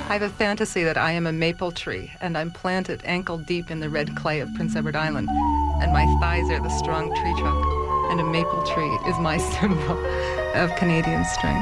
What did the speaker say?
I have a fantasy that I am a maple tree, and I'm planted ankle deep in the red clay of Prince Edward Island, and my thighs are the strong tree trunk, and a maple tree is my symbol of Canadian strength.